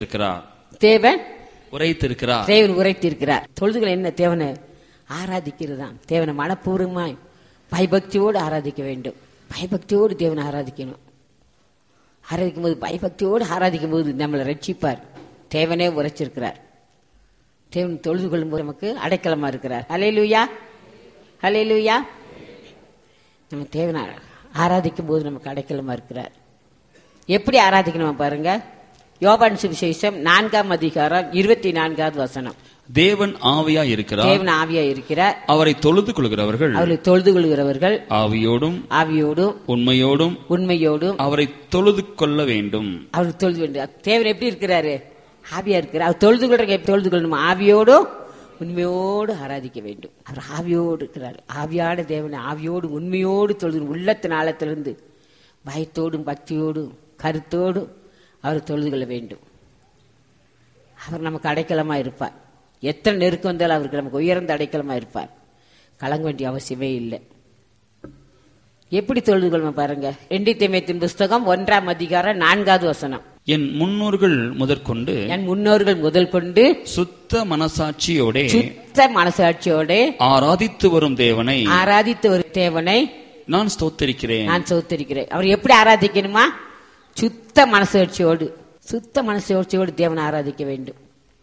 இருக்கிறார். தேவன் உரைத்திருக்கிறார். தேவன் உரைத்திருக்கிறார். தொழுதுகள் என்ன? தேவனை ஆராதிக்கிறதுதான். தேவனை மனப்பூர்வமாய் பயபக்தியோடு ஆராதிக்க வேண்டும். பயபக்தியோடு தேவனை ஆராதிக்கணும். ஆராதிக்கும் போது, பயபக்தியோடு ஆராதிக்கும் போது நம்மளை ரட்சிப்பார். தேவனே உரைச்சிருக்கிறார். தேவன் தொழுது கொள்ளும் போது நமக்கு அடைக்கலமா இருக்கிறார். ஹல்லேலூயா, ஹல்லேலூயா. நம்ம தேவனை ஆராதிக்கும் போது நமக்கு அடைக்கலமா இருக்கிறார். எப்படி ஆராதிக்கணும் பாருங்க. யோவான் சுவிசேஷம் 4ஆம் அதிகாரம் 24வது வசனம். தேவன் ஆவியா இருக்கிறார். தேவன் ஆவியா இருக்கிறார். அவரை தொழுது கொள்கிறவர்கள், அவரை தொழுது கொள்கிறவர்கள் ஆவியோடும் உண்மையோடும் அவரை தொழுது கொள்ள வேண்டும். அவர் தொழுது வேண்டும். தேவன் எப்படி இருக்கிறாரு? ஆவியா இருக்கிறார். அவர் தொழுது கொள்ற தொழுது கொள்ளணும். ஆவியோடும் உண்மையோடு ஆராதிக்க வேண்டும். அவர் ஆவியோடு இருக்கிறார். ஆவியான தேவனை ஆவியோடு உண்மையோடு தொழுது, உள்ளத்தின் ஆழத்திலிருந்து பயத்தோடும் பக்தியோடும் கருத்தோடும் அவர் தொழுது கொள்ள வேண்டும். அவர் நமக்கு அடைக்கலமா இருப்பார். எத்தனை நெருக்கம் வந்தாலும் அவருக்கு நமக்கு உயர்ந்த அடைக்கலமா இருப்பார். கலங்க வேண்டிய அவசியமே இல்லை. எப்படி தொழுது கொள்ளும் பாருங்க. 2 தீமோத்தேயுவின் புஸ்தகம் 1ஆம் அதிகாரம் 4வது வசனம். என் முன்னோர்கள் முதல் கொண்டு சுத்த மனசாட்சியோட ஆராதித்து வரும் தேவனை நான் ஸ்தோத்திரிக்கிறேன். அவர் எப்படி ஆராதிக்கணுமா? சுத்த மனசாட்சியோடு தேவனை ஆராதிக்க வேண்டும்.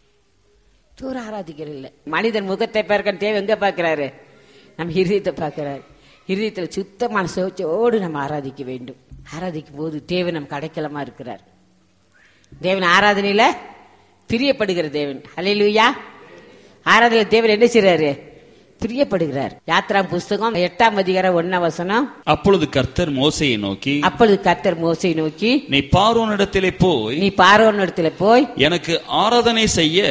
தூர ஆராதிக்கிறது இல்லை. மனிதன் முகத்தை பார்க்க தேவன் எங்க பார்க்கிறாரு? நம்ம இருதயத்தை பார்க்கிறாரு. இருதயத்தில் சுத்த மனசாட்சியோடு நம்ம ஆராதிக்க வேண்டும். ஆராதிக்கும் போது தேவன் நமக்கு அடைக்கலமா இருக்கிறார். தேவன் ஆராதனையில பிரியப்படுகிற தேவன். ஹல்லேலூயா. ஆராதனை தேவன் என்ன செய்றாரு? பிரியப்படுகிறார். யாத்ரா புஸ்தகம் 8ஆம் அதிகாரம் 1ஆம் வசனம். அப்பொழுது கர்த்தர் மோசேயை நோக்கி, நீ பார்வோனிடத்திலே போய் எனக்கு ஆராதனை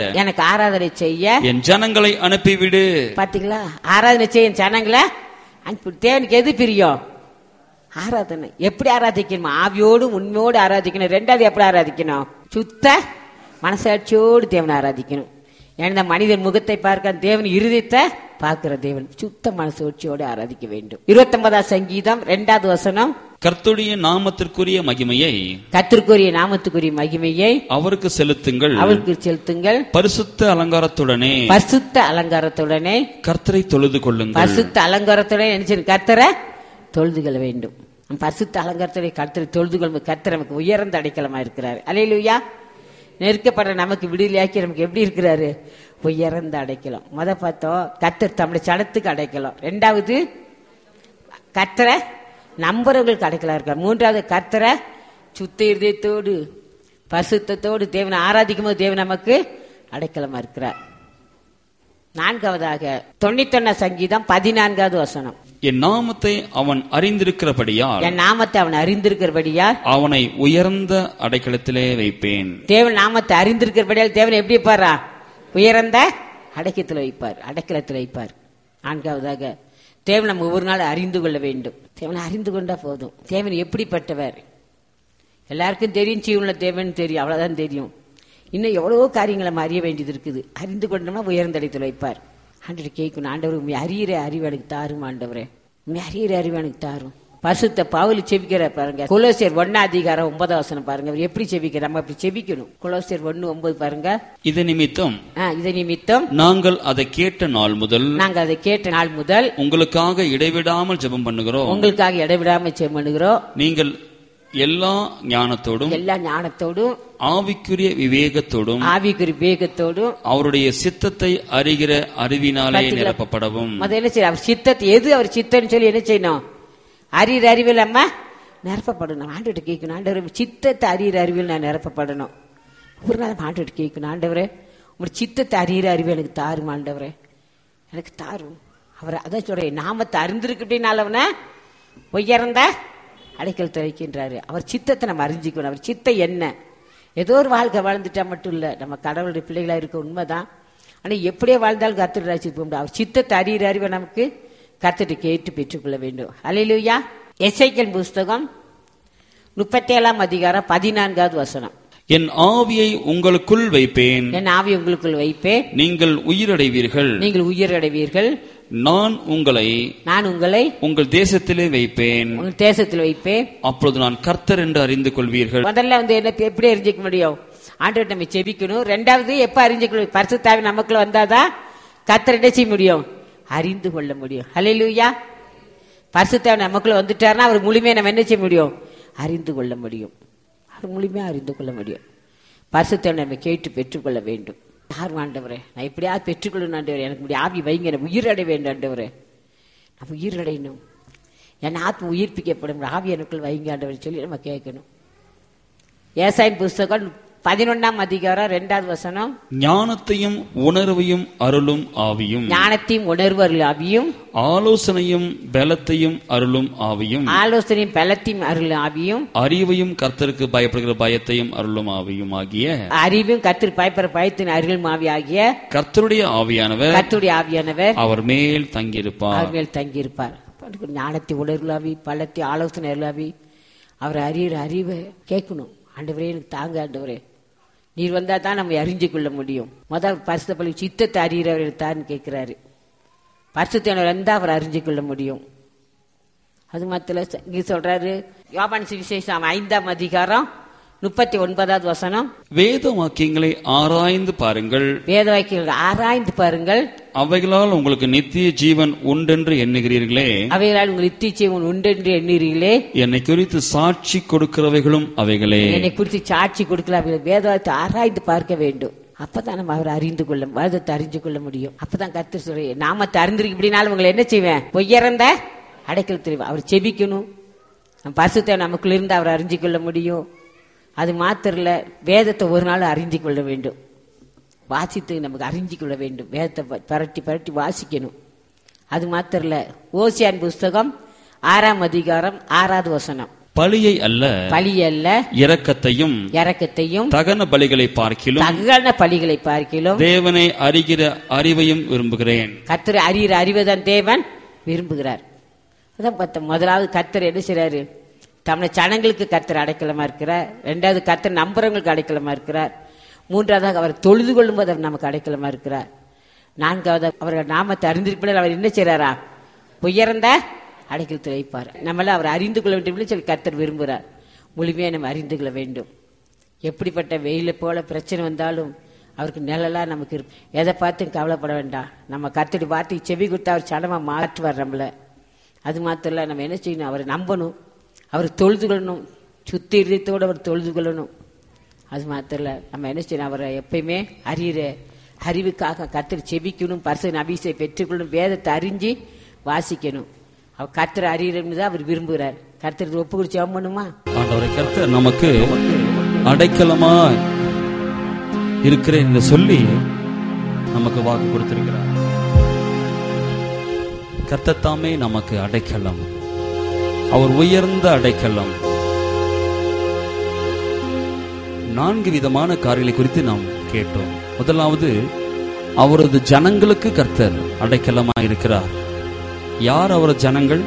செய்ய என் ஜனங்களை அனுப்பிவிடு. பாத்தீங்களா? ஆராதனை செய்ய ஜனங்களை அனுப்பி. தேவனுக்கு எது பிரியம்? ஆராதனை. எப்படி ஆராதிக்கணும்? ஆவியோடு உண்மையோடு ஆராதிக்கணும். 2வது எப்படி ஆராதிக்கணும்? சுத்த மனசாட்சியோடு தேவனை ஆராதிக்கணும். ஏன்னா மனிதன் முகத்தை பார்க்க தேவன் இருதயத்தை பார்க்கிற தேவன். சுத்த மனசாட்சியோடு ஆராதிக்க வேண்டும். 29ஆம் சங்கீதம் 2வது வசனம். கர்த்தருடைய நாமத்திற்குரிய மகிமையை அவருக்கு செலுத்துங்கள். பரிசுத்த அலங்காரத்துடனே கர்த்தரை தொழுது கொள்ளுங்கள். பரிசுத்த அலங்காரத்துடனே நினைச்சு கர்த்தரை தொழுது கொள்ள வேண்டும். பரிசுத்த அலங்காரத்துடைய கர்த்தரை தொழுது கொள்ளும். கர்த்தர் நமக்கு உயர்ந்த அடைக்கலமா இருக்கிறார். அல்லேலூயா. நெருக்கப்படுற நமக்கு விடுதலையாக்கி நமக்கு எப்படி இருக்கிறாரு? உயர்ந்த அடைக்கலம். பார்த்தோம் கர்த்தர் தம்முடைய சடத்துக்கு அடைக்கலம். 2வது கர்த்தரை நம்புறவர்களுக்கு அடைக்கலம் இருக்கார். 3வது கர்த்தரை சுத்த இருதயத்தோடு பரிசுத்தத்தோடு தேவனை ஆராதிக்கும் போது தேவன் நமக்கு அடைக்கலமா இருக்கிறார். 4வதாக 91ஆம் சங்கீதம் 14வது வசனம். என் நாமத்தை அவன் அறிந்திருக்கிறபடியால் அவனை உயர்ந்த அடைக்கலத்திலே வைப்பேன். தேவன் நாமத்தை அறிந்திருக்கிறபடியால் தேவன் எப்படி வைப்பாரா? உயர்ந்த அடைக்கலத்தில் வைப்பார். 4வதாக தேவன் நம்ம ஒவ்வொரு நாள் அறிந்து கொள்ள வேண்டும். தேவனை அறிந்து கொண்டா போதும். தேவன் எப்படிப்பட்டவர் எல்லாருக்கும் தெரியும். ஜீவனுள்ள தேவன் தெரியும், அவ்வளவுதான் தெரியும். இன்னும் எவ்வளவோ காரியங்களை நம்ம அறிய வேண்டியது இருக்குது. அறிந்து கொண்டோம்னா உயர்ந்த இடத்தில் வைப்பார். ஆண்டவரை கேட்கணும், ஆண்டவர் உண்மை அறிகிற அறிவு எனக்கு தாரும். ஆண்டவரே உண்மை அறிகிற அறிவு எனக்கு தாரும். பரிசுத்த பவுல் செபிக்கிற பாருங்க. கொலோசியர் 1ஆம் அதிகாரம் 9வது வசனம் பாருங்க. அவர் எப்படி செபிக்கிற? நம்ம அப்படி செபிக்கணும். கொலோசியர் 1:9 பாருங்க. இது நிமித்தம் நாங்கள் அதை கேட்ட நாள் முதல் உங்களுக்காக இடைவிடாமல் ஜெபம் பண்ணுகிறோம். நீங்கள் எல்லா ஞானத்தோடும் ஆவிக்குரிய விவேகத்தோடும் அவருடைய சித்தத்தை அறிகிற அறிவினாலே நிரப்பப்படவும். அவர் சித்தத்தை எது அவர் சித்தம் சொல்லி என்ன செய்யணும்? அறிகிற அறிவில் நம்ம நிரப்பப்படணும். ஆண்டவர்கிட்ட கேட்கணும், ஆண்டவரே சித்தத்தை அறிகிற அறிவில் நான் நிரப்பப்படணும். ஒரு நாள் ஆண்டவர்கிட்ட கேட்கணும், ஆண்டவரே உங்க சித்தத்தை அறிகிற அறிவு எனக்கு தாரும். ஆண்டவரே எனக்கு தாரும். அவர் அதான் சொல்றேன், நாமத்தை அறிந்திருக்கிட்டனாலவன உயர்ந்த அடைக்கலத்தை வைக்கின்றாரு. அவர் சித்தத்தை நம்ம அறிஞ்சிக்கணும். அவர் சித்தம் என்ன? ஏதோ ஒரு வாழ்க்கை வாழ்ந்துட்டா மட்டும் இல்ல, நம்ம கடவுளுடைய பிள்ளைகளா இருக்க உண்மைதான். ஆனா எப்படியே வாழ்ந்தாலும் கர்த்தர் ராஜ்யத்துக்கு போக முடியும். அவர் சித்தத்தை அறிகிற அறிவை நமக்கு கர்த்தரை கேட்டு பெற்றுக்கொள்ள வேண்டும். அல்லேலூயா. எசேக்கியேல் புஸ்தகம் 37ஆம் அதிகாரம் 14வது வசனம். என் ஆவியை உங்களுக்குள் வைப்பேன். நீங்கள் உயிரடைவீர்கள். நான் உங்களை உங்கள் தேசத்திலே வைப்பேன். அப்பொழுது நான் கர்த்தர் என்று அறிந்து கொள்வீர்கள். முதல்ல எப்படி அறிஞ்சிக்க முடியும்? ஆண்டவர் நம்ம செபிக்கணும். ரெண்டாவது எப்ப அறிஞ்சுக்கணும்? பரிசுத்த ஆவி நமக்குள்ள வந்தாதான் கர்த்தர் என்ன செய்ய முடியும்? அறிந்து கொள்ள முடியும். ஹல்லேலூயா. பரிசுத்த ஆவி நமக்குள்ள வந்துட்டாருன்னா அவர் முழுமையா நம்ம என்ன செய்ய முடியும்? அறிந்து கொள்ள முடியும். அவர் முழுமையா அறிந்து கொள்ள முடியும். பரிசுத்த ஆவி நம்ம கேட்டு பெற்றுக்கொள்ள வேண்டும். யார் ஆண்டவரே, நான் எப்படியாவது பெற்றுக்கொள்ளணும் ஆண்டவரே, எனக்கு இப்படி ஆவி வைங்க, நான் உயிரடைய வேண்டும் ஆண்டவரே, நான் உயிரடையணும், என் ஆத்ம உயிர்ப்பிக்கப்படும், ஆவி எனக்குள் வைங்க ஆண்டவரே சொல்லி நம்ம கேட்கணும். ஏசாயின் புஸ்தகம் 11ஆம் அதிகாரம் 2வது வசனம். ஞானத்தையும் உணர்வையும் அருளும் ஆவியும், ஞானத்தையும் உணர்வு அருள் ஆவியும், ஆலோசனையும் பலத்தையும் அருளும் ஆவியும், ஆலோசனையும் பலத்தையும் அருள் ஆவியும், அறிவையும் கர்த்தருக்கு பயப்படுகிற பயத்தையும் அருளும் ஆவியும் ஆகிய, அறிவும் கர்த்தர் பயப்படுற பயத்தின் அருளும் ஆவி ஆகிய கர்த்தருடைய ஆவியானவர் அவர் மேல் தங்கியிருப்பார். அவர் மேல் தங்கியிருப்பார். ஞானத்தை உணர்வு ஆவி, பலத்தை ஆலோசனை அருள் ஆவி, அவர் அறிகிற அறிவை கேட்கணும். ஆண்டவரே எனக்கு தாங்க ஆண்டவரே, நீர் வந்தா தான் நம்ம அறிஞ்சு கொள்ள முடியும். முதல் பரிசுத்த பள்ளி சித்தத்தை அறிகிறவர் தான் கேட்கிறாரு. பரிசுத்தவர் வந்தா அவர் அறிஞ்சு கொள்ள முடியும். அது மாத்திர இங்க சொல்றாரு யோவான் சுவிசேஷம் 5ஆம் அதிகாரம் 39வது வசனம். வேத வாக்கியங்களை ஆராய்ந்து பாருங்கள், வேத வாக்கியங்களை ஆராய்ந்து பாருங்கள், அவைகளால் உங்களுக்கு நித்திய ஜீவன் உண்டென்று எண்ணுகிறீர்களே, அவைகளால் உங்களுக்கு நித்திய ஜீவன் உண்டென்று எண்ணுகிறீர்களே, என்னை குறித்து சாட்சி கொடுக்கிறவைகளும் அவைகளே. என்னை குறித்து சாட்சி கொடுக்கலாம். வேதத்தை ஆராய்ந்து பார்க்க வேண்டும். அப்பதான் நம்ம அவரை அறிந்து கொள்ள, வேதத்தை அறிந்து கொள்ள முடியும். அப்பதான் கர்த்தர் சொல்ற நாமத்தை அறிந்திருக்கு. இப்படினாலும் உங்களை என்ன செய்வேன்? பொய்யறந்த அடைக்கல் தெரியும். அவர் செபிக்கணும். நம்ம பரிசுத்த நமக்குள்ள இருந்து அவரை அறிஞ்சு கொள்ள முடியும். அது மாத்திரம் இல்ல, வேதத்தை ஒரு நாள் அறிந்து கொள்ள வேண்டும். வாசித்து நமக்கு அறிஞ்சு கொள்ள வேண்டும். வேதத்தை பரட்டி பரட்டி வாசிக்கணும். அது மாத்திரம் இல்ல, ஓசியான் புஸ்தகம் 6ஆம் அதிகாரம் 6வது வசனம். பலியை அல்ல இரக்கத்தையும் தகன பலிகளை பார்க்கிலும் தேவனை அறிகிற அறிவையும் விரும்புகிறேன். கர்த்தரை அறிகிற அறிவைதான் தேவன் விரும்புகிறார். அதான் பார்த்தோம். முதலாவது கர்த்தர் என்ன செய்றாரு? தம்முடைய ஜனங்களுக்கு கர்த்தர் அடைக்கலமா இருக்கிறார். ரெண்டாவது கர்த்தர் நம்புறவங்களுக்கு அடைக்கலமா இருக்கிறார். மூன்றாவதாக அவர் தொழுது கொள்ளும் போது அவர் நமக்கு அடைக்கலமா இருக்கிறார். நான்காவது அவர்கள் நாமத்தை அறிந்திருப்பதில் அவர் என்ன செய்றாரா? உயர்ந்த அடைக்கலத்தில் வைப்பார். நம்மள அவர் அறிந்து கொள்ள வேண்டும் சொல்லி கர்த்தர் விரும்புகிறார். முழுமையாக நம்ம அறிந்து கொள்ள வேண்டும். எப்படிப்பட்ட வெயில போல பிரச்சனை வந்தாலும் அவருக்கு நிழலா நமக்கு இருக்கும். எதை பார்த்து கவலைப்பட வேண்டாம். நம்ம கர்த்தருடைய வார்த்தை செவி கொடுத்தா அவர் சடமா மாற்றுவார் நம்மள. அது மாத்திரம் இல்ல, நம்ம என்ன செய்யணும்? அவரை நம்பணும், அவர் தொழுது கொள்ளணும், சுத்தி இருதயத்தோடு அவர் தொழுது கொள்ளணும். அது மாத்திரம் இல்ல, நம்ம என்ன செய்யணும்? அவரை எப்பயுமே அறிவுக்காக கர்த்தர் செபிக்கணும், பரிசுத்த அபிஷேகத்தை பெற்றுக்கொள்ளணும், வேதத்தை அறிஞ்சு வாசிக்கணும். அவர் கர்த்தர் அறியறது அவர் விரும்புகிறார். கர்த்தர் ஒப்பு குறிச்சு ஜெபம் பண்ணுமா? ஆண்டவரே, கர்த்தர் நமக்கு அடைக்கலமா இருக்கிறேன் என்று சொல்லி நமக்கு வாக்கு கொடுத்திருக்கிறார். கர்த்தர் தாமே நமக்கு அடைக்கலம், அவர் உயர்ந்த அடைக்கலம். 4 விதமான காரியங்களை குறித்து நாம் கேட்டோம். முதலாவது, அவரது ஜனங்களுக்கு கர்த்தர் அடைக்கலமா இருக்கிறார். யார் அவர் ஜனங்கள்?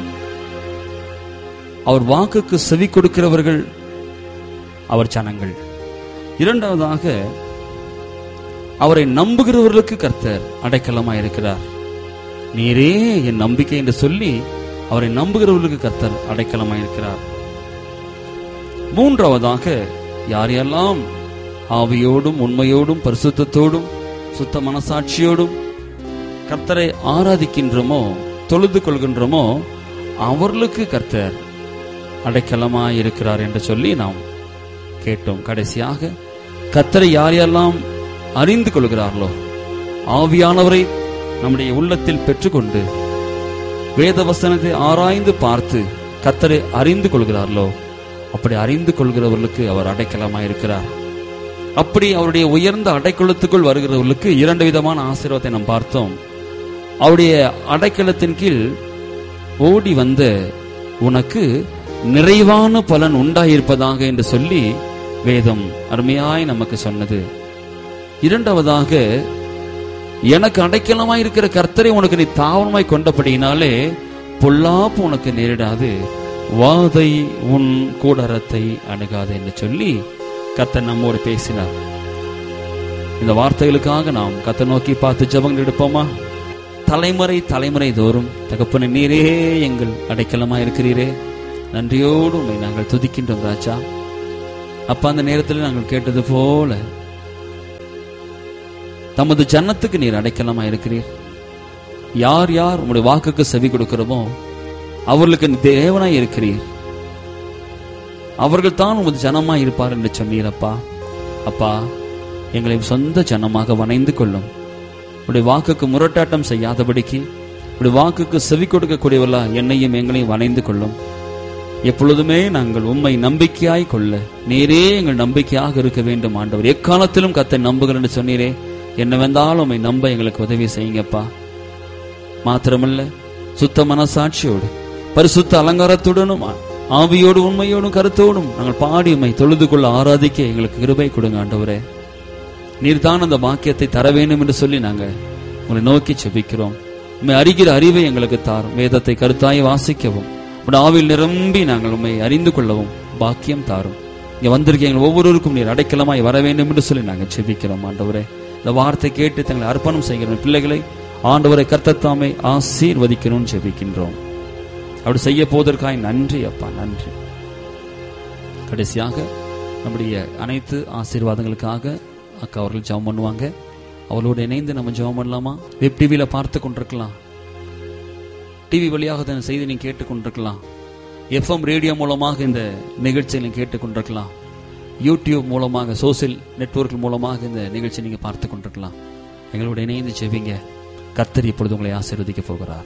அவர் வாக்குக்கு செவி கொடுக்கிறவர்கள் அவர் ஜனங்கள். இரண்டாவதாக, அவரை நம்புகிறவர்களுக்கு கர்த்தர் அடைக்கலமா இருக்கிறார். நீரே என் நம்பிக்கை என்று சொல்லி அவரை நம்புகிறவர்களுக்கு கர்த்தர் அடைக்கலமா இருக்கிறார். மூன்றாவதாக, யாரெல்லாம் ஆவியோடும் உண்மையோடும் பரிசுத்தத்தோடும் சுத்த மனசாட்சியோடும் கர்த்தரை ஆராதிக்கின்றோமோ, தொழுது கொள்கின்றோமோ, அவர்களுக்கு கர்த்தர் அடைக்கலமா இருக்கிறார் என்று சொல்லி நாம் கேட்டோம். கடைசியாக, கர்த்தரை யாரெல்லாம் அறிந்து கொள்கிறார்களோ, ஆவியானவரை நம்முடைய உள்ளத்தில் பெற்றுக்கொண்டு வேத வசனத்தை ஆராய்ந்து பார்த்து கர்த்தரை அறிந்து கொள்கிறார்களோ, அப்படி அறிந்து கொள்கிறவர்களுக்கு அவர் அடைக்கலமா இருக்கிறார். அப்படி அவருடைய உயர்ந்த அடைக்கலத்துக்குள் வருகிறவர்களுக்கு 2 விதமான ஆசீர்வாதத்தை நாம் பார்த்தோம். அவருடைய அடைக்கலத்தின் கீழ் ஓடி வந்த உனக்கு நிறைவான பலன் உண்டாயிருப்பதாக என்று சொல்லி வேதம் அருமையாய் நமக்கு சொன்னது. இரண்டாவதாக, எனக்கு அடைக்கலமாய் இருக்கிற கர்த்தரை உனக்கு நீ தாவரமாய் கொண்டபடியினாலே பொல்லாப்பு உனக்கு நேரிடாது, வாதை உன் கூடாரத்தை அணுகாது என்று சொல்லி கர்த்தர் நம்மோடு பேசினார். இந்த வார்த்தைகளுக்காக நாம் கர்த்தர் நோக்கி பார்த்து ஜெபங்கள் எடுப்போமா? தலைமுறை தோறும் தகப்பனே, நீரே எங்கள் அடைக்கலமா இருக்கிறீரே, நன்றியோடு உம்மை நாங்கள் துதிக்கின்றோம் ராஜா. அப்ப அந்த நேரத்தில் நாங்கள் கேட்டது போல தமது ஜன்னத்துக்கு நீர் அடைக்கலமா இருக்கிறீர். யார் யார் உங்களுடைய வாக்குக்கு செவி கொடுக்கிறோமோ அவர்களுக்கு தேவனாய் இருக்கிறீர். அவர்கள் தான் உமது ஜனமா இருப்பார் என்று சொன்னீரப்பா. அப்பா, எங்களை சொந்த ஜனமாக வணைந்து கொள்ளும். உடைய வாக்குக்கு முரட்டாட்டம் செய்யாதபடிக்கு உடைய வாக்குக்கு செவி கொடுக்கக்கூடியவர்களா என்னையும் எங்களையும் வணைந்து கொள்ளும். எப்பொழுதுமே நாங்கள் உம்மை நம்பிக்கையாய் கொள்ள நீரே எங்கள் நம்பிக்கையாக இருக்க வேண்டும் ஆண்டவர். எக்காலத்திலும் கர்த்தரை நம்புகள் என்று சொன்னீரே. என்னவென்றாலும் உம்மை நம்ப எங்களுக்கு உதவி செய்யுங்கப்பா. மாத்திரமல்ல, சுத்த மனசாட்சியோடு பரிசுத்த அலங்காரத்துடனும் ஆவியோடு உண்மையோடும் கருத்தோடும் நாங்கள் பாடி உம்மை தொழுது கொள்ள ஆராதிக்க எங்களுக்கு கிருபை கொடுங்க ஆண்டவரே. நீர்தான் அந்த வாக்கியத்தை தர வேண்டும் என்று சொல்லி நாங்கள் உங்களை நோக்கி செபிக்கிறோம். உம்மை அறிகிற அறிவை எங்களுக்கு தாரும். வேதத்தை கருத்தாய் வாசிக்கவும் உடைய ஆவியில் நிரம்பி நாங்கள் உம்மை அறிந்து கொள்ளவும் பாக்கியம் தாரும். இங்க வந்திருக்க எங்கள் ஒவ்வொருவருக்கும் நீர் அடைக்கலமாய் வர வேண்டும் என்று சொல்லி நாங்கள் செபிக்கிறோம் ஆண்டவரே. இந்த வார்த்தை கேட்டு தங்களை அர்ப்பணம் செய்கிற பிள்ளைகளை ஆண்டவரை கர்த்தர் தாமே ஆசீர்வதிக்கணும்னு ஜெபிக்கின்றோம். அப்படி செய்ய போவதற்காக நன்றி அப்பா, நன்றி. கடைசியாக நம்முடைய அனைத்து ஆசீர்வாதங்களுக்காக அக்கா அவர்கள் ஜெபம் பண்ணுவாங்க. அவளோடு இணைந்து நம்ம ஜெபம் பண்ணலாமா? வெப் டிவியில பார்த்து கொண்டிருக்கலாம், டிவி வழியாக இந்த செய்தி நீங்க கேட்டுக்கொண்டிருக்கலாம், FM ரேடியோ மூலமாக இந்த நிகழ்ச்சியை கேட்டுக்கொண்டிருக்கலாம், யூடியூப் மூலமாக சோசியல் நெட்வொர்க் மூலமாக இந்த நிகழ்ச்சியை நீங்க பார்த்து கொண்டிருக்கலாம். எங்களோட இணைந்து ஜெபிங்க. கர்த்தர் இப்பொழுது உங்களை ஆசீர்வதிக்க போகிறார்.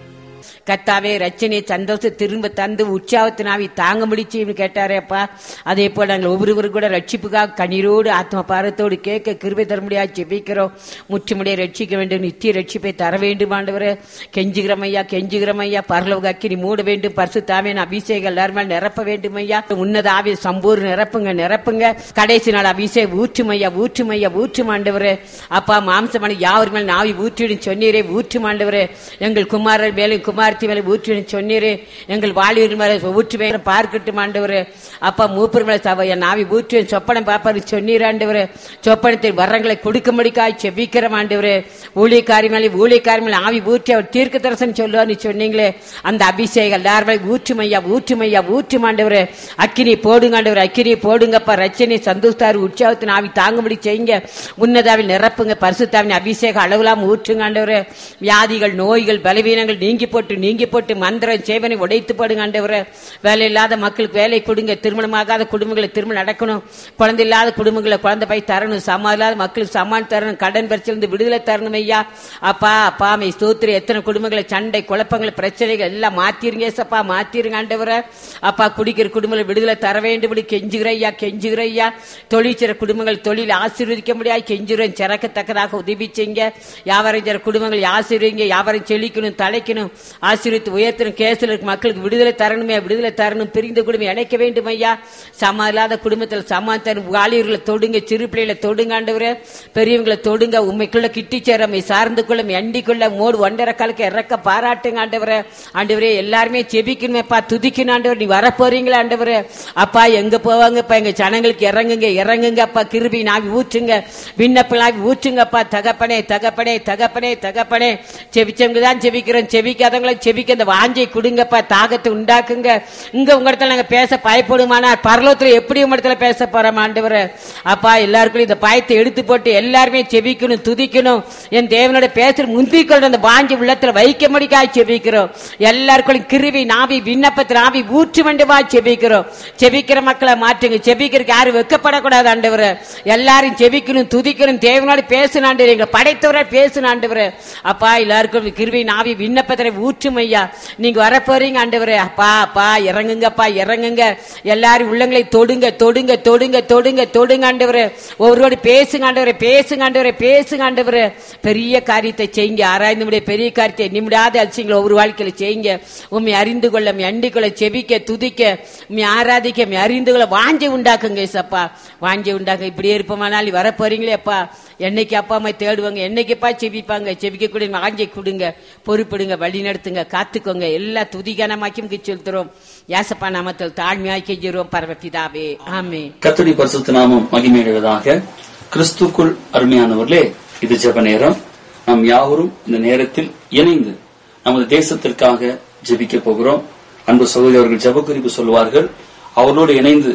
கர்த்தாவே, ரட்சனை சந்தோஷம் திரும்ப தந்து உற்சாகத்தினாவி தாங்க முடிச்சு கேட்டாரேப்பா. அதே போல நாங்கள் ஒவ்வொருவரும் கூட ரட்சிப்புக்காக கண்ணீரோடு ஆத்ம பாரத்தோடு கேட்க கிருபை தர முடியாது ஜெபிக்கிறோம். முற்றுமுடிய ரட்சிக்க வேண்டும், நித்திய ரட்சிப்பை தர வேண்டும் ஆண்டவரே. கெஞ்சுகிறமையா, கெஞ்சுகிறமையா. பரலோக அக்கினி மூட வேண்டும். பரிசுத்தாவின் அபிஷேகம் எல்லாருமே நிரப்ப வேண்டும் ஐயா. உன்னத ஆவிய சம்பூர்ண நிரப்புங்க, நிரப்புங்க. கடைசி நாள் அபிஷேகம் ஊற்றுமையா, ஊற்றுமையா, ஊற்றும் ஆண்டவரே. அப்பா, மாம்சமான யாவர் மேல் நாவி ஊற்றிடும் சொன்னீரே, ஊற்றும் ஆண்டவரே. எங்கள் குமாரர் மேலும் குமாரத்தி மேலே ஊற்றி சொன்னீரே. எங்கள் வாலிபர் மேலே ஊற்று பார்க்கட்டும் ஆண்டவரே. அப்பா, மூப்பர் மேலே என் நாவி ஊற்றி சொப்பனம் பாப்பாரு சொன்னீர் ஆண்டவரே. சொப்பனத்தை வரங்களை கொடுக்கும்படிக்காய் செபிக்கிறோம் ஆண்டவரே. ஊழியக்காரி மேலே ஆவி ஊற்றி அவர் தீர்க்க தரிசனம் சொல்லுவார் சொன்னீங்களே. அந்த அபிஷேகம் எல்லாருமே ஊற்றுமையா, ஊற்றுமையா, ஊற்றும் ஆண்டவரே. அக்கினி போடுங்க ஆண்டவரே, அக்கினி போடுங்கப்பா. ரட்சனை சந்தோஷத்தாரு உற்சாகத்தின் ஆவி தாங்கும்படி செய்யுங்க. உன்னதாவில் நிரப்புங்க. பரிசுத்தாவின் அபிஷேகம் அளவிலாம் ஊற்றுங்க ஆண்டவரே. வியாதிகள், நோய்கள், பலவீனங்கள் நீங்கி போட்டு மந்திரம் சேவனை உடைத்து போடுங்க ஆண்டவரே. வேலை இல்லாத மக்களுக்கு வேலை கொடுங்க. திருமணமாகாத குடும்பங்களை திருமணம் நடக்கணும். குழந்தை இல்லாத குடும்பங்களை குழந்தை போய் தரணும். சமான் இல்லாத மக்களுக்கு சமான் தரணும். கடன் பிரச்சனை விடுதலை தரணும் ஐயா. அப்பா, அப்பா மை ஸ்தோத்திரம். எத்தனை குடும்பங்களை சண்டை, குழப்பங்கள், பிரச்சனைகள் எல்லாம் மாத்திருங்க சப்பா, மாத்திருங்க ஆண்டவரே. அப்பா, குடிக்கிற குடும்பங்களை விடுதலை தர வேண்டும் கெஞ்சுகிற ஐயா, கெஞ்சுகிற ஐயா. தொழில் செய்ற குடும்பங்கள் தொழில் ஆசீர்வதிக்க முடியாது கெஞ்சுகிறேன். சிறக்கத்தக்கதாக உதவி செய்யுங்க. வியாபாரம் செய்ற குடும்பங்கள் ஆசீர்வதிங்க. வியாபாரம் செழிக்கணும், தலைக்கணும், ஆசீர்வதித்து உயர்த்தணும். கேசில் இருக்க மக்களுக்கு விடுதலை தரணுமே, விடுதலை தரணும். பிரிந்த குடும்பம் இணைக்க வேண்டும் ஐயா. சமா இல்லாத குடும்பத்தில் சமாதானம். வாலிபர்களை தொடுங்க, சிறு பிள்ளைகளை தொடுங்க ஆண்டவரே. பெரியவங்களை தொடுங்க. உண்மைக்குள்ள கிட்டி சேரமை சார்ந்து கொள்ளும், எண்டிக்குள்ள மோடு ஒன்றரை காலுக்கு இறக்க பாராட்டுங்க ஆண்டவரே. ஆண்டவரே, எல்லாருமே செபிக்கணுமேப்பா, துதிக்கணும் ஆண்டவர். நீ வரப்போறீங்களா ஆண்டவரே? அப்பா, எங்க போவாங்கப்பா? எங்க ஜனங்களுக்கு இறங்குங்க, இறங்குங்க அப்பா. கிருபை நாவி ஊற்றுங்க, விண்ணப்பலாவி ஊற்றுங்கப்பா. தகப்பனே, தகப்பனே, தகப்பனே, தகப்பனே. செபிச்சவங்க தான் செபிக்கிறோம், செபிக்காதவங்களை செபிக்க இந்த வாஞ்சை கொடுங்கப்பா. தாகத்தை உண்டாக்குங்க. இங்க உங்க இடத்துல நாங்க பேச பயப்படுமானா பரலோகத்துல எப்படி உங்க இடத்துல பேச போறோம் ஆண்டவரே? அப்பா, எல்லாருக்கும் இந்த பயத்தை எடுத்து போட்டு எல்லாருமே செபிக்கணும், துதிக்கணும். என் தேவனோட பேசுற முந்திக்கொண்டு அந்த வாஞ்சி உள்ளத்துல வைக்க முடிக்காய் செபிக்கிறோம். எல்லாருக்கும் கிருவி நாவி விண்ணப்பத்தில் ஆவி ஊற்று வேண்டுமா செபிக்கிறோம். செபிக்கிற மக்களை மாற்றுங்க. செபிக்கிறதுக்கு யாரும் வெக்கப்படக்கூடாது ஆண்டவரே. எல்லாரும் செபிக்கணும், துதிக்கணும். தேவனோட பேசணும் ஆண்டவரே. எங்களை படைத்தவரை பேசணும் ஆண்டவரே. அப்பா, எல்லாருக்கும் கிருவி நாவி விண்ணப்பத்தை ஊற்றும் ஐயா. நீங்க வரப்போறீங்க ஆண்டவரே. அப்பா, அப்பா இறங்குங்கப்பா, இறங்குங்க. எல்லாரும் உள்ளங்களை தொடுங்க, தொடுங்க, தொடுங்க, தொடுங்க, தொடுங்க ஆண்டவரே. ஒவ்வொருவரோடு பேசுங்க ஆண்டவரே, பேசுங்க ஆண்டவரே, பேசுங்க ஆண்டவரே. பெரிய காரியத்தை செய்யுங்க. ஆராய்ந்து பெரிய காரியத்தை நிமிடாத அதிசயங்களை ஒவ்வொரு வாழ்க்கையில செய்யுங்க. உண்மை அறிந்து கொள்ள, அண்டிக் கொள்ள, செபிக்க, துதிக்க, உண்மை ஆராதிக்க, அறிந்து கொள்ள வாஞ்சை உண்டாக்குங்க சப்பா, வாஞ்சை உண்டாக்க. இப்படியே இருப்போமானால் வரப்போறீங்களே அப்பா. என்னைக்கு அப்பா அம்மா தேடுவாங்க, என்னைக்குப்பா செபிப்பாங்க. செபிக்க கூட வாஞ்சை கொடுங்க, பொறுப்பிடுங்க, வழி நடத்துங்க, காத்துக்கோங்க. எல்லா துதிகனமாக்கி செலுத்துறோம். யாசப்பா நாமத்தில் தாழ்மையாய் கெஞ்சுறோம் பரமபிதாவே, ஆமென். கர்த்தருடைய பரிசுத்த நாமம் மகிமையடைவதாக. கிறிஸ்துக்குள் அருமையானவர்களே, இது ஜெப நேரம். நாம் யாவரும் இந்த நேரத்தில் இணைந்து நமது தேசத்திற்காக ஜெபிக்க போகிறோம். அன்பு சகோதரர்கள் ஜெப குறிப்பு சொல்வார்கள். அவர்களோடு இணைந்து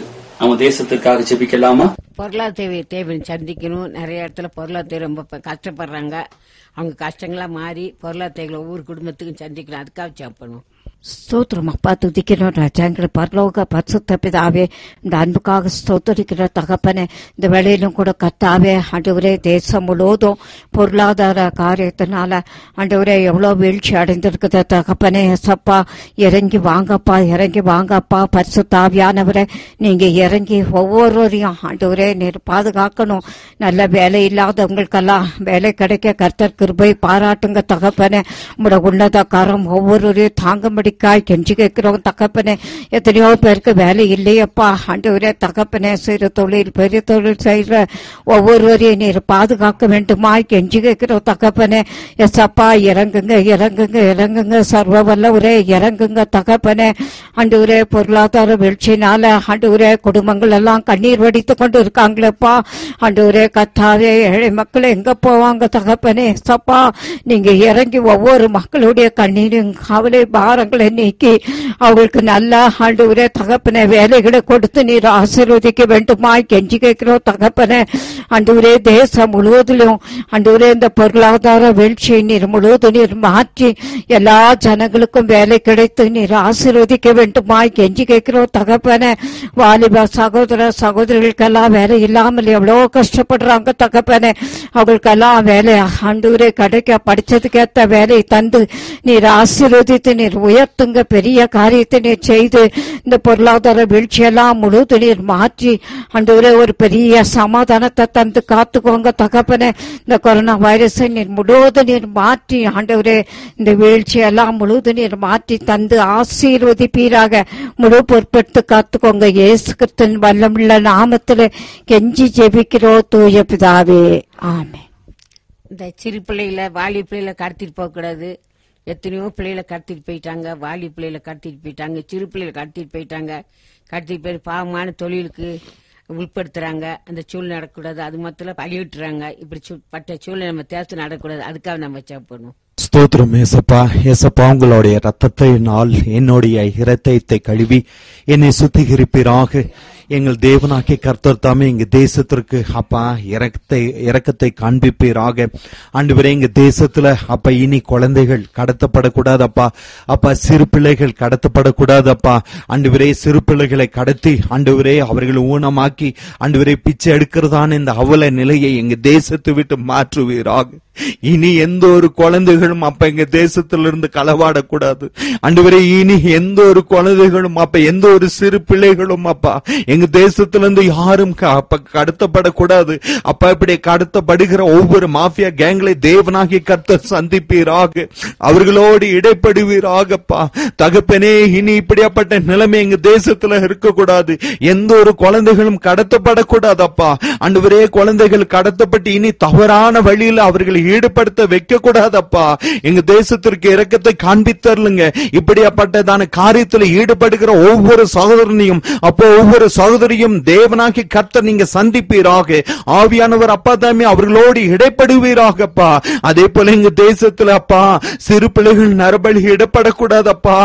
நம்ம தேசத்திற்காக ஜெபிக்கலாமா? பொருளாதார தேவை சந்திக்கணும். நிறைய இடத்துல பொருளாதார ரொம்ப கஷ்டப்படுறாங்க. அவங்க கஷ்டங்களா மாறி பொருளாதார ஒவ்வொரு குடும்பத்துக்கும் சந்திக்கணும். அதுக்காக சாப்பிடணும். ஸ்தோத்திரம் அப்பா, துதிக்கிறோம் ராஜா. எங்களை பரலோக பரிசுத்த பிதாவே, இந்த அன்புக்காக ஸ்தோத்திரிக்கிற தகப்பனே, இந்த வேளையிலும் கூட கர்த்தாவே ஆண்டவரே, தேசம் முழுவதும் பொருளாதார காரியத்தினால ஆண்டவரே எவ்வளவு வீழ்ச்சி அடைந்திருக்குது தகப்பனே. சப்பா இறங்கி வாங்கப்பா, இறங்கி வாங்கப்பா. பரிசுத்த ஆவியானவரே, நீங்க இறங்கி ஒவ்வொருவரையும் ஆண்டவரே நீர் பாதுகாக்கணும். நல்ல வேலை இல்லாதவங்களுக்கெல்லாம் வேலை கிடைக்க கர்த்தர் கிருபை பாராட்டுங்க தகப்பனே. உங்களோட உன்னத காரம் ஒவ்வொருவரையும் தாங்கும்படி கெஞ்சி கேட்கிறோம் தகப்பனே. எத்தனையோ பேருக்கு வேலை இல்லையப்பா ஆண்டவரே தகப்பனே. சிறு தொழில் பெரிய தொழில் செய்யற ஒவ்வொருவரையும் நீர் பாதுகாக்க வேண்டுமா கெஞ்சி கேட்கிறோம் தகப்பனே. எஸ்அப்பா இறங்குங்க, இறங்குங்க, இறங்குங்க. சர்வ வல்லவரே இறங்குங்க தகப்பனே. ஆண்டவரே பொருளாதார வீழ்ச்சினால ஆண்டவரே குடும்பங்கள் எல்லாம் கண்ணீர் வடித்து கொண்டு இருக்காங்களேப்பா. ஆண்டவரே கர்த்தாவே, ஏழை மக்கள் எங்க போவாங்க தகப்பனே. எஸ்அப்பா நீங்க இறங்கி ஒவ்வொரு மக்களுடைய கண்ணீரும் கவலை பாரங்களை நீக்கி அவங்களுக்கு நல்ல ஆண்டவரே தகப்பனே வேலைகளை கொடுத்து நீர் ஆசீர்வதிக்க வேண்டுமா கெஞ்சி கேட்கிறோம் தகப்பனே. ஆண்டவரே தேசம் முழுவதிலும் ஆண்டவரே இந்த பொருளாதார வீழ்ச்சியை நீர் முழுவதும் நீர் மாற்றி எல்லா ஜனங்களுக்கும் வேலை கிடைத்து நீர் ஆசீர்வதிக்க வேண்டுமா கெஞ்சி கேட்கிறோம் தகப்பனே. வாலிப சகோதர சகோதரிகளுக்கெல்லாம் வேலை இல்லாமல் எவ்வளவோ கஷ்டப்படுறாங்க தகப்பனே. அவங்களுக்கெல்லாம் வேலை ஆண்டவரே கிடைக்க படிச்சதுக்கு ஏற்ற வேலை தந்து நீர் ஆசீர்வதித்து நீர் உயர்த்துங்க. பெரிய காரியத்தை நீர் செய்து இந்த பொருளாதார வீழ்ச்சியெல்லாம் முழுவதும் நீர் மாற்றி ஆண்டவரே ஒரு பெரிய சமாதானத்தை தந்து காத்துக்கோங்க தகப்பனே. இந்த கொரோனா வைரஸை நீர் முழுவதும் நீர் மாற்றி ஆண்டவரே இந்த வீழ்ச்சியெல்லாம் முழுவதும் நீர் மாற்றி தந்து ஆசீர்வதிப்பீராக. முழு பொறுப்பெடுத்து காத்துக்கோங்க. இயேசு கிறிஸ்துவின் வல்லமுள்ள நாமத்தில் கெஞ்சி ஜெபிக்கிறோம் தூய பிதாவே, ஆமென். இந்த சிறு பிள்ளைகளை வாலி பிள்ளைகளை கடத்திட்டு போக கூடாது. எத்தனையோ பிள்ளைகளை கடத்திட்டு போயிட்டாங்க. வாலி பிள்ளைகளை கடத்திட்டு போயிட்டாங்க. சிறு பிள்ளைகளை கடத்திட்டு போயிட்டாங்க. கடத்திட்டு போய் பாவமான தொழிலுக்கு உட்படுத்துறாங்க. அந்த சூழ்நிலை நடக்கக்கூடாது. அது மொத்தம் பழிவிட்டுறாங்க. இப்படி பட்ட சூழ்நிலை நம்ம தேர்த்து நடக்கக்கூடாது. அதுக்காக நம்ம சாப்பிடணும். ஸ்தோத்திரம் ஏசப்பா. ஏசப்பா உங்களுடைய ரத்தத்தினால் என்னுடைய இரத்தத்தை கழுவி என்னை சுத்திகரிப்பீராக. எங்கள் தேவனாகிய கர்த்தர் தாமே எங்க தேசத்திற்கு அப்பா இரக்கத்தை காண்பிப்பீராக. ஆண்டவரே எங்க தேசத்துல அப்பா இனி குழந்தைகள் கடத்தப்படக்கூடாதப்பா. அப்பா சிறு பிள்ளைகள் கடத்தப்படக்கூடாதப்பா. ஆண்டவரே சிறு பிள்ளைகளை கடத்தி ஆண்டவரே அவர்களை ஊனமாக்கி ஆண்டவரே பிச்சை எடுக்கிறதான இந்த அவல நிலையை எங்க தேசத்தை விட்டு மாற்றுவீராக. இனி எந்த ஒரு குழந்தைகளும் அப்ப எங்க தேசத்திலிருந்து களவாடக்கூடாது ஆண்டவரே. இனி எந்த ஒரு குழந்தைகளும் அப்ப எந்த ஒரு சிறு பிள்ளைகளும் அப்பா எங்க தேசத்திலிருந்து யாரும் அப்ப கடத்தப்படக்கூடாது அப்பா. இப்படி கடத்தப்படுகிற ஒவ்வொரு மாஃபியா கேங்களை தேவனாகிய கர்த்தர் சந்திப்பீராக. அவர்களோடு இடைப்படுவீராகப்பா தகப்பனே. இனி இப்படியாப்பட்ட நிலைமை எங்க தேசத்துல இருக்கக்கூடாது. எந்த ஒரு குழந்தைகளும் கடத்தப்படக்கூடாதப்பா ஆண்டவரே. குழந்தைகள் கடத்தப்பட்டு இனி தவறான வழியில் அவர்களை ஈடுபடுத்த வைக்க கூடாதப்பா. எங்க தேசத்திற்கு இரக்கத்தை காண்பித்தருளுங்க. இப்படியாப்பட்டதான காரியத்தில் ஈடுபடுகிற ஒவ்வொரு சகோதரனையும் அப்போ ஒவ்வொரு சகோதரியும் தேவனாகி கர்த்தர் நீங்க சந்திப்பீராக. ஆவியானவர் அப்பா தாமே அவர்களோடு இடைப்படுவீராகப்பா. அதே போல எங்க தேசத்துல அப்பா சிறு பிள்ளைகள் நரபலி இடப்படக்கூடாதப்பா.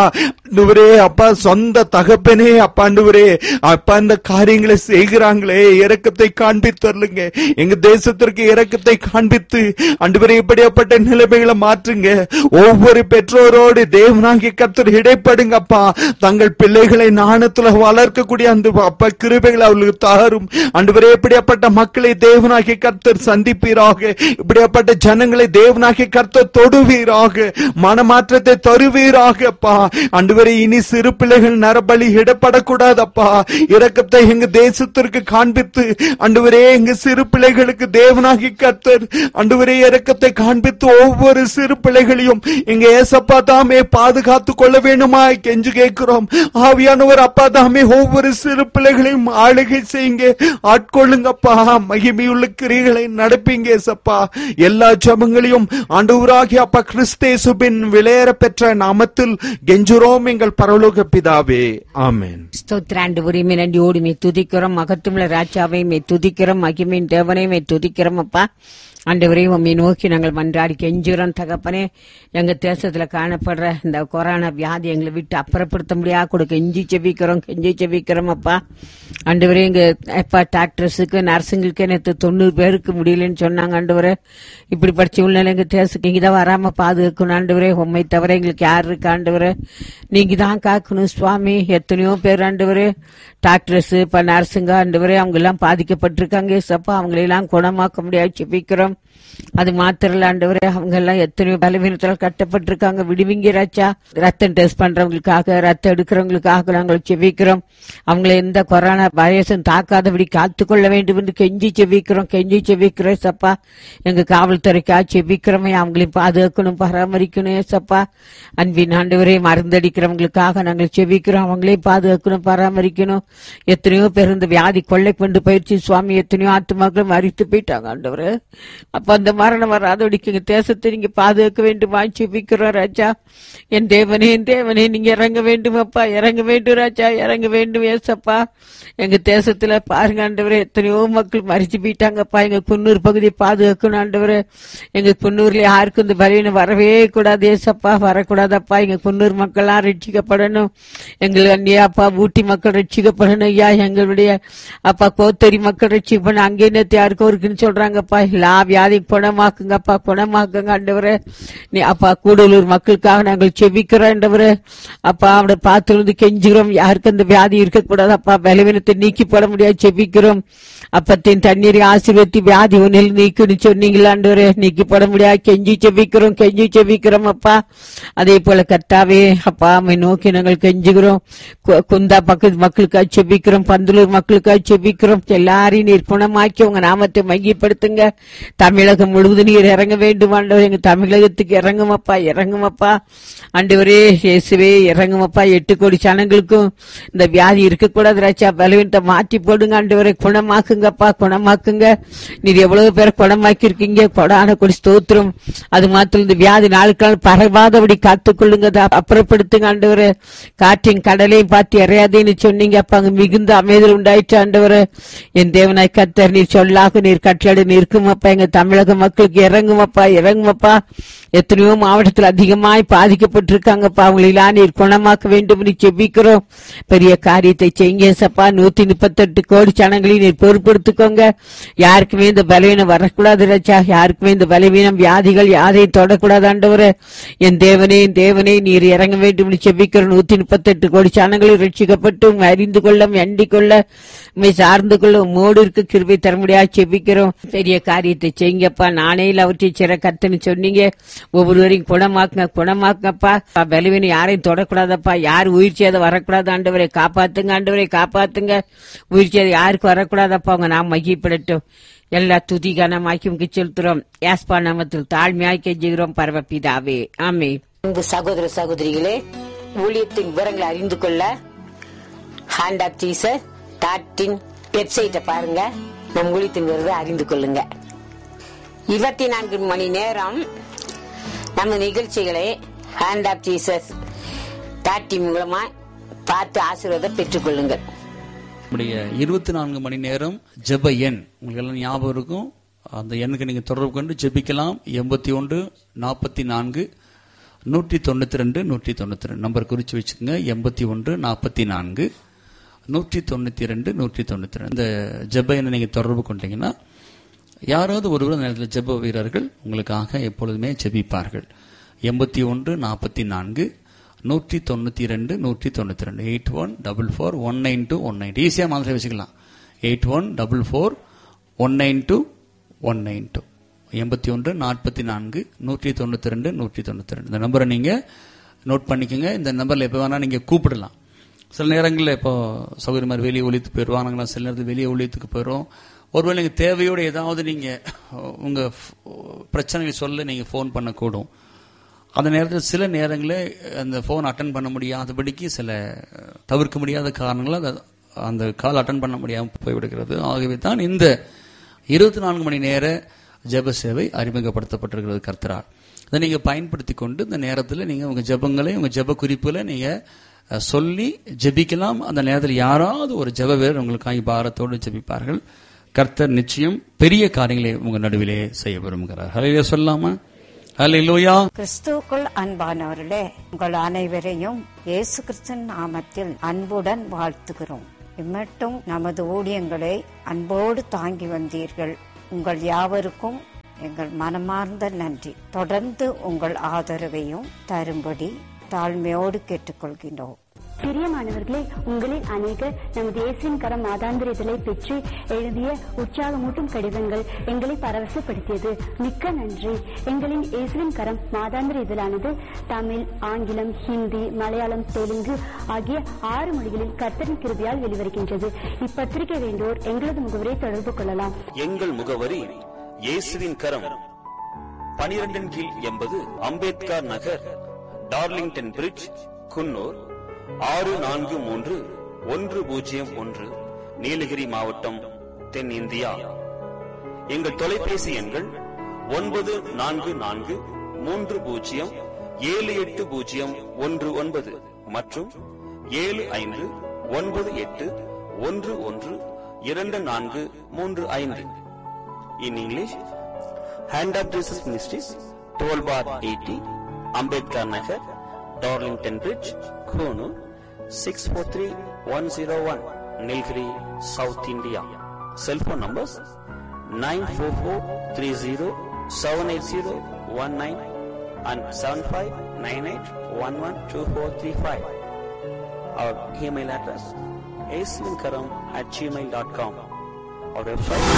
அப்பா சொந்த தகப்பனே அப்பா ஆண்டவரே அப்பா இந்த காரியங்களை செய்கிறாங்களே இரக்கத்தை காண்பித்தருளுங்க. எங்க தேசத்திற்கு இரக்கத்தை காண்பித்து ஆண்டவரே இப்படியாப்பட்ட நிலைமைகளை மாற்றுங்க. ஒவ்வொரு பெற்றோரோடு தேவனாகிய கர்த்தர் இடைப்படுங்கப்பா. தங்கள் பிள்ளைகளை ஞானத்துல வளர்க்கக்கூடிய அந்த அப்பா கிருபைகளை அவர்களுக்கு தாரும் ஆண்டவரே. இப்படியாப்பட்ட மக்களை தேவனாகிய கர்த்தர் சந்திப்பீராக. இப்படியாப்பட்ட ஜனங்களை தேவனாகிய கர்த்தர் தொடுவீராக. மனமாற்றத்தை தருவீராகப்பா ஆண்டவரே. இனி சிறு பிள்ளைகள் நரபலி இடப்படக்கூடாதப்பா. இரக்கத்தை எங்க தேசத்திற்கு காண்பித்து ஆண்டவரே எங்க சிறு பிள்ளைகளுக்கு தேவனாகிய கர்த்தர் ஆண்டவரே இரக்கத்தை காண்பித்து ஒவ்வொரு சிறு பிள்ளைகளையும் எங்க ஏசப்பா தாமே பாதுகாத்து கொள்ள வேண்டுமா கெஞ்சு கேட்கிறோம். ஆவியானவர் அப்பா தாமே ஒவ்வொரு சிறு பிள்ளைகளையும் ஆளுகை செய்யுங்க, ஆட்கொள்ளுங்கப்பா. மகிமையுள்ள கிரிகளை நடப்பீங்க ஏசப்பா. எல்லா ஜெபங்களையும் ஆண்டவராகிய அப்பா கிறிஸ்தேசுவின் விலையேற பெற்ற நாமத்தில் கெஞ்சுறோம் எங்கள் பரலோக பிதாவே, ஆமென். ஸ்தோத்திராண்டவரே நன்றியோடு மே துதிக்கிறோம். மகத்துவமுள்ள ராஜாவை மே துதிக்கிறோம். மகிமையின் தேவனை மே துதிக்கிறோம் அப்பா. ஆண்டவரே உம்மை நோக்கி நாங்கள் மன்றாடி கெஞ்சுகிறோம் தகப்பனே. எங்க தேசத்துல காணப்படுற இந்த கொரோனா வியாதி எங்களை விட்டு அப்புறப்படுத்த முடியாது கொடுக்க கெஞ்சி செபிக்கிறோம் அப்பா. ஆண்டவரே எங்க டாக்டர்ஸுக்கு நர்ஸுங்களுக்கு நேற்று 90 பேருக்கு முடியலன்னு சொன்னாங்க. ஆண்டவரே இப்படி படிச்ச உள்ள எங்க தேசத்துக்கு இங்கதான் வராம பாதுகாக்கணும். ஆண்டவரே உண்மை தவிர எங்களுக்கு யார் இருக்கு ஆண்டவரே, நீங்க தான் காக்கணும் சுவாமி. எத்தனையோ பேர் ஆண்டவரே டாக்டர்ஸ் நர்ஸுங்க ஆண்டவரே அவங்க எல்லாம் பாதிக்கப்பட்டிருக்காங்க. ஏசப்பா அவங்களெல்லாம் குணமாக்க முடியாது ஜெபிக்கிறோம். அது மாத்திரம் இல்ல ஆண்டவரே, அவங்க எல்லாம் எத்தனையோ பலவீனத்தால் கட்டப்பட்டிருக்காங்க. விடுவிங்க ராஜா. ரத்தம் டெஸ்ட் பண்றவங்களுக்காக, ரத்தம் எடுக்கிறவங்களுக்காக நாங்கள் ஜெபிக்கிறோம். அவங்களை எந்த கொரோனா வைரஸும் தாக்காதபடி காத்துக்கொள்ள வேண்டும் என்று கெஞ்சி ஜெபிக்கிறோம் சப்பா. எங்க காவல்துறைக்காக ஜெபிக்கிறோமே, அவங்களையும் பாதுகாக்கணும், பராமரிக்கணும் சப்பா. அன்பின் ஆண்டவரே மருந்தடிக்கிறவங்களுக்காக நாங்கள் ஜெபிக்கிறோம், அவங்களையும் பாதுகாக்கணும், பராமரிக்கணும். எத்தனையோ பேர் இந்த வியாதி கொள்ளை கொண்டு போயிடுச்சு சுவாமி. எத்தனையோ ஆத்துமாக்களும் மறித்து போயிட்டாங்க ஆண்டவரே. அப்ப அந்த மரணம் வராதபடிக்கு எங்க தேசத்தை நீங்க பாதுகாக்க வேண்டுமா ஜெபிக்கிறோம் ராஜா. என் தேவனே நீங்க இறங்க வேண்டும் அப்பா, இறங்க வேண்டும் ராஜா, இறங்க வேண்டும் ஏசப்பா. எங்க தேசத்துல பாருங்க ஆண்டவரே எத்தனையோ மக்கள் மறிச்சு போயிட்டாங்கப்பா. எங்க குன்னூர் பகுதியை பாதுகாக்கணும் ஆண்டவரே. எங்க குன்னூர்ல யாருக்கும் இந்த பலவீனம் வரவே கூடாது ஏசப்பா, வரக்கூடாதப்பா. எங்க குன்னூர் மக்கள்லாம் ரட்சிக்கப்படணும். எங்கள் அண்ணியாப்பா ஊட்டி மக்கள் ரட்சிக்கப்படணும் ஐயா. எங்களுடைய அப்பா கோத்தரி மக்கள் ரட்சிக்கப்படணும். அங்கே நேற்று யாருக்கும் இருக்குன்னு சொல்றாங்கப்பா. எல்லா வியாதி குணமாக்குங்கப்பா, குணமாக்குங்க ஆண்டவரே. நீ அப்பா கூடலூர் மக்களுக்காக நாங்கள் செபிக்கிறோம் ஆண்டவரே. அப்பா அவனை பார்த்து கெஞ்சுகிறோம், யாருக்கு அந்த வியாதி இருக்கக்கூடாது அப்பா. பலவீனத்தை நீக்கி போட முடியாது செபிக்கிறோம். அப்பத்தின் தண்ணீரை ஆசீர்வதித்து வியாதி ஒன்னில் நீக்குன்னு சொன்னீங்களா ஆண்டவரே, நீக்கி போட முடியாது கெஞ்சி செபிக்கிறோம் அப்பா. அதே போல கர்த்தாவே அப்பா அம்மை நோக்கி நாங்கள் கெஞ்சுகிறோம். குந்தா பக்கத்து மக்களுக்காக செபிக்கிறோம், பந்தலூர் மக்களுக்காக செபிக்கிறோம். எல்லாரையும் நீர் குணமாக்கி உங்க நாமத்தை மையப்படுத்துங்க. தமிழகம் முழுவதும் நீர் இறங்க வேண்டும் ஆண்டவரே. எங்க தமிழகத்துக்கு இறங்குமப்பா ஆண்டவரே. இயேசுவே இறங்குமப்பா. 8 கோடி ஜனங்களுக்கும் இந்த வியாதி இருக்கக்கூடாது ராஜா. பலவீனத்தை மாற்றி போடுங்க ஆண்டவரே. குணமாக்குங்க. நீர் எவ்வளவு பேரை குணமாக்கி இருக்கீங்க, கொடான கொடி ஸ்தோத்திரம். அது மாத்திரம் இந்த வியாதி நாளுக்கு நாள் பரவாதபடி காத்துக்கொள்ளுங்க, அப்புறப்படுத்துங்க ஆண்டவரே. காற்றின் கடலையும் பார்த்து இறையாதேன்னு சொன்னீங்க அப்ப அங்க மிகுந்த அமைதல் உண்டாயிற்று ஆண்டவரே. என் தேவனாய் கர்த்தர் நீர் சொல்லாக நீர் கட்டளை நிற்குமப்பா. எங்க தமிழக மக்களுக்கு இறங்குமப்பா. எத்தனையோ மாவட்டத்தில் அதிகமாய் பாதிக்கப்பட்டிருக்காங்கப்பா. அவங்களெல்லாம் நீர் குணமாக்க வேண்டும் என்று செபிக்கிறோம். பெரிய காரியத்தை செய்யுங்க சப்பா. 138 கோடி ஜனங்களையும் நீர் பொறுப்படுத்திக்கோங்க. யாருக்குமே இந்த பலவீனம் வரக்கூடாது ராஜா. யாருக்குமே இந்த பலவீனம் வியாதிகள் யாரையும் தொடக்கூடாது ஆண்டவரே. என் தேவனே நீர் இறங்க வேண்டும் என்று செபிக்கிறோம். 138 கோடி ஜனங்களையும் ரட்சிக்கப்பட்டு அறிந்து கொள்ள, அண்டிக் கொள்ள, சார்ந்து கொள்ள உம்மோடு இருக்க கிருபை தர முடியாது செபிக்கிறோம். பெரிய காரியத்தை செய்யுங்கப்பா. நானேல அவற்றை சிற கத்துன்னு சொன்னீங்க. ஒவ்வொருவரையும் குணமாக்குங்கப்பா. பலவீனம் யாரையும் தொடக்கூடாதப்பா. யார் உயிர் சேதம் வரக்கூடாது ஆண்டவரை. காப்பாத்துங்க. உயிர் சேதம் யாருக்கு வரக்கூடாதப்பா. அவங்க நாம் மகிழ்ப்படட்டும். எல்லா துதி கனமாக்கி செலுத்துறோம். யாஸ்பா நாமத்தில் தாழ்மையாய் கெஞ்சுகிறோம் பரமபிதாவே, ஆமென். அன்பு சகோதர சகோதரிகளே, ஊழியத்தின் விவரங்களை அறிந்து கொள்ள ஹேண்ட் ஆஃப் ஜீசஸ் வெப்சைட்டை பாருங்க. நம் ஊழியத்தின் விவரத்தை அறிந்து கொள்ளுங்க. 24 மணி நேரம் நம்ம நிகழ்ச்சிகளை ஹேண்ட் ஆஃப் ஜீசஸ் மூலமா பார்த்து ஆசீர்வாதம் பெற்றுக் கொள்ளுங்கள். 24 மணி நேரம் ஜெப எண் உங்களுக்கு எல்லாம் ஞாபகம் இருக்கும். அந்த எண்ணுக்கு நீங்க தொடர்பு கொண்டு ஜெபிக்கலாம். 81 44 192 192 நம்பர் குறிச்சு வச்சுக்கோங்க. 81 44 192 192 இந்த ஜெப எண்ணை நீங்க தொடர்பு கொண்டீங்கன்னா யாராவது ஒருவர் நேரத்தில் ஜெப வீரர்கள் உங்களுக்காக எப்பொழுதுமே ஜெபிப்பார்கள். 81 44 192 192 8144192192 ஈஸியா மாதிரி வச்சுக்கலாம். 8144192192 81 44 192 192 இந்த நம்பரை நீங்க நோட் பண்ணிக்கோங்க. இந்த நம்பர்ல எப்ப வேணா நீங்க கூப்பிடலாம். சில நேரங்களில் இப்போ சௌகரிய மாதிரி வெளியே ஒழித்து போயிடுவாங்க. சில நேரத்தில் வெளியே ஒழித்துக்கு போயிடும். ஒருவேளை நீங்க தேவையோடு ஏதாவது நீங்க உங்க பிரச்சனைகளை சொல்ல நீங்க போன் பண்ணக்கூடும். அந்த நேரத்தில் சில நேரங்களில் அந்த போன் அட்டன் பண்ண முடியாதபடிக்கு சில தவிர்க்க முடியாத காரணங்களால் அந்த கால் அட்டன் பண்ண முடியாமல் போய்விடுகிறது. ஆகவே தான் இந்த 24 மணி நேர ஜெப சேவை அறிமுகப்படுத்தப்பட்டிருக்கிறது கர்த்தரால். இதை நீங்க பயன்படுத்தி கொண்டு இந்த நேரத்தில் நீங்க உங்க ஜெபங்களை உங்க ஜெப குறிப்புகளை நீங்க சொல்லி ஜெபிக்கலாம். அந்த நேரத்தில் யாராவது ஒரு ஜெப வீரர் உங்களுக்காக பாரத்தோடு ஜெபிப்பார்கள். கர்த்தர் நிச்சயம் பெரிய காரியங்களை உங்க நடுவிலே செய்ய விரும்புகிறார். ஹல்லேலூயா சொல்லாமா? ஹல்லேலூயா. கிறிஸ்துவுக்குள் அன்பானவர்களே, உங்கள் அனைவரையும் இயேசு கிறிஸ்துவின் நாமத்தில் அன்புடன் வாழ்த்துகிறோம். இம்மட்டும் நமது ஊழியங்களை அன்போடு தாங்கி வந்தீர்கள். உங்கள் யாவருக்கும் எங்கள் மனமார்ந்த நன்றி. தொடர்ந்து உங்கள் ஆதரவையும் தரும்படி தாழ்மையோடு கேட்டுக்கொள்கின்றோம். பிரியமானவர்களே, உங்களில் அநேகர் நமது இயேசுவின் கரம் மாதாந்திர இதழை பெற்று எழுதிய உற்சாகமூட்டும் கடிதங்கள் எங்களை பரவசப்படுத்தியது. மிக்க நன்றி. எங்களின் இயேசுவின் கரம் மாதாந்திர இதழானது தமிழ், ஆங்கிலம், ஹிந்தி, மலையாளம், தெலுங்கு ஆகிய 6 மொழிகளில் கர்த்தரின் கிருபையால் வெளிவருகின்றது. இப்பத்திரிகை வேண்டுவோர் எங்களது முகவரை தொடர்பு கொள்ளலாம். எங்கள் முகவரி இயேசுவின் கரம், 12 கீழ் 80 அம்பேத்கர் நகர், டார்லிங்டன் பிரிட்ஜ், குன்னூர் 643101, நீலகிரி மாவட்டம், தென் இந்தியா. எங்கள் தொலைபேசி எண்கள் 9443078019 மற்றும் 7598112435. In English, Hand of Jesus Ministries, 12 bar 80, Ambedkar Nagar, Darlington Bridge, Konoor, 643101, Nilgiri, South India. Cell phone numbers 944307801 and 7598112435. Our email address asvinkaram@gmail.com. Our website